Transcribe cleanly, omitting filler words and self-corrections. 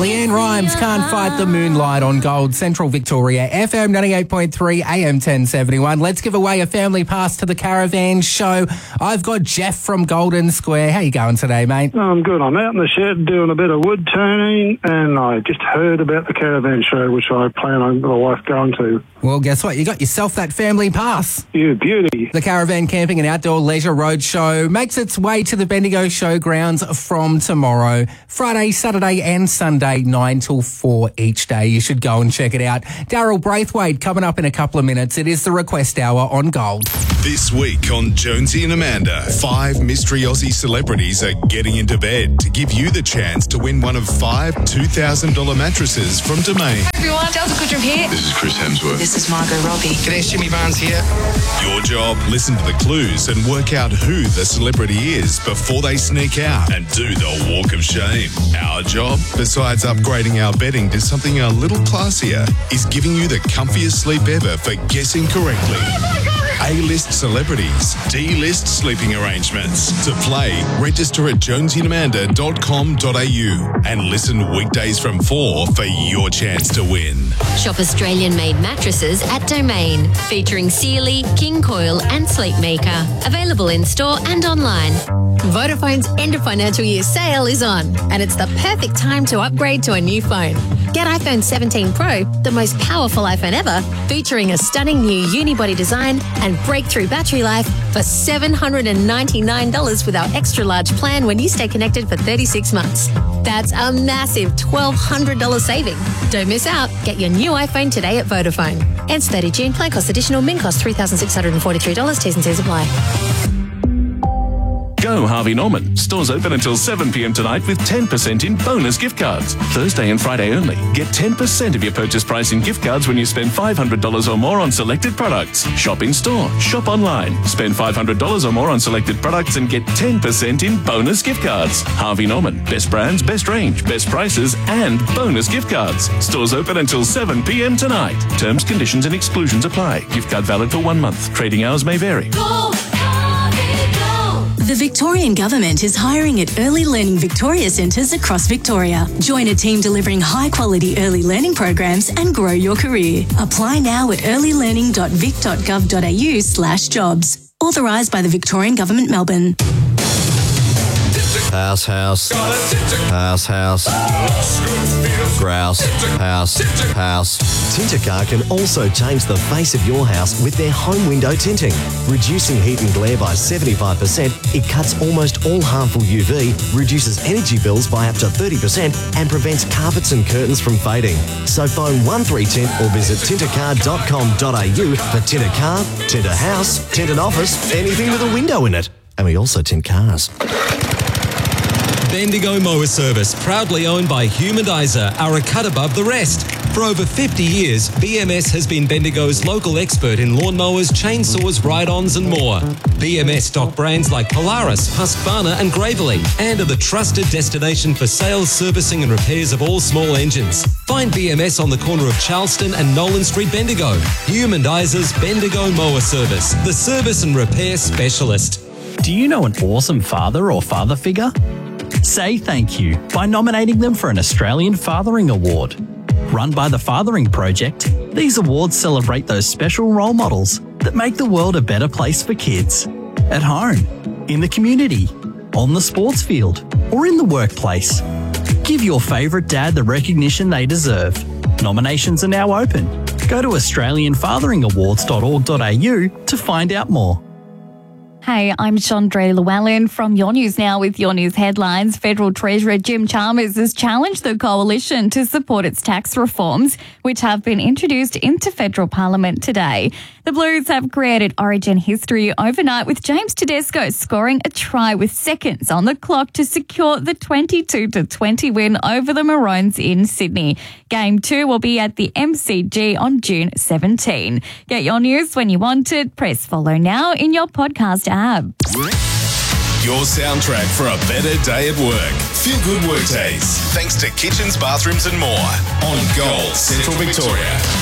Leanne Rimes, Can't Fight the Moonlight on Gold, Central Victoria, FM 98.3, AM 1071. Let's give away a family pass to the Caravan Show. I've got Jeff from Golden Square. How you going today, mate? I'm good. I'm out in the shed doing a bit of wood turning, and I just heard about the Caravan Show, which I plan on my wife going to. Well, guess what? You got yourself that family pass. You beauty. The Caravan Camping and Outdoor Leisure Roadshow makes its way to the Bendigo Showgrounds from tomorrow, Friday, Saturday and Sunday, 9 till 4 each day. You should go and check it out. Daryl Braithwaite coming up in a couple of minutes. It is the Request Hour on Gold. This week on Jonesy and Amanda, 5 mystery Aussie celebrities are getting into bed to give you the chance to win one of 5 $2,000 mattresses from Domain. Hey everyone, Delta Goodrum here. This is Chris Hemsworth. This is Margot Robbie. G'day, Jimmy Barnes here. Your job, listen to the clues and work out who the celebrity is before they sneak out and do the walk of shame. Our job, besides upgrading our bedding to something a little classier, is giving you the comfiest sleep ever for guessing correctly. A-list celebrities, D-list sleeping arrangements. To play, register at jonesyandamanda.com.au and listen weekdays from 4 for your chance to win. Shop Australian-made mattresses at Domain, featuring Sealy, King Coil and Sleepmaker. Available in-store and online. Vodafone's end of financial year sale is on, and it's the perfect time to upgrade to a new phone. Get iPhone 17 Pro, the most powerful iPhone ever, featuring a stunning new unibody design and breakthrough battery life for $799 with our extra large plan when you stay connected for 36 months. That's a massive $1,200 saving. Don't miss out. Get your new iPhone today at Vodafone. Ends 30 June. Plan cost additional. Min cost $3,643. T's and C's apply. Go Harvey Norman. Stores open until 7 p.m. tonight with 10% in bonus gift cards. Thursday and Friday only. Get 10% of your purchase price in gift cards when you spend $500 or more on selected products. Shop in store. Shop online. Spend $500 or more on selected products and get 10% in bonus gift cards. Harvey Norman. Best brands, best range, best prices and bonus gift cards. Stores open until 7 p.m. tonight. Terms, conditions and exclusions apply. Gift card valid for 1 month. Trading hours may vary. The Victorian Government is hiring at Early Learning Victoria centres across Victoria. Join a team delivering high-quality early learning programs and grow your career. Apply now at earlylearning.vic.gov.au/jobs. Authorised by the Victorian Government, Melbourne. House, house, house, house, grouse, house, house. Tintercar can also change the face of your house with their home window tinting. Reducing heat and glare by 75%, it cuts almost all harmful UV, reduces energy bills by up to 30% and prevents carpets and curtains from fading. So phone 1310 or visit tintercar.com.au for tinted car, tinted house, tinted office, anything with a window in it. And we also tint cars. Bendigo Mower Service, proudly owned by Humanizer, are a cut above the rest. For over 50 years, BMS has been Bendigo's local expert in lawnmowers, chainsaws, ride-ons and more. BMS stock brands like Polaris, Husqvarna and Gravely and are the trusted destination for sales, servicing and repairs of all small engines. Find BMS on the corner of Charleston and Nolan Street, Bendigo. Humanizer's Bendigo Mower Service, the service and repair specialist. Do you know an awesome father or father figure? Say thank you by nominating them for an Australian Fathering Award. Run by the Fathering Project, these awards celebrate those special role models that make the world a better place for kids. At home, in the community, on the sports field, or in the workplace. Give your favourite dad the recognition they deserve. Nominations are now open. Go to australianfatheringawards.org.au to find out more. Hey, I'm Chandra Llewellyn from Your News Now with Your News headlines. Federal Treasurer Jim Chalmers has challenged the coalition to support its tax reforms, which have been introduced into federal parliament today. The Blues have created Origin history overnight with James Tedesco scoring a try with seconds on the clock to secure the 22-20 win over the Maroons in Sydney. Game 2 will be at the MCG on June 17. Get your news when you want it. Press follow now in your podcast app. Your soundtrack for a better day at work. Feel good work days. Thanks to Kitchens, Bathrooms and More on Gold, Central Victoria.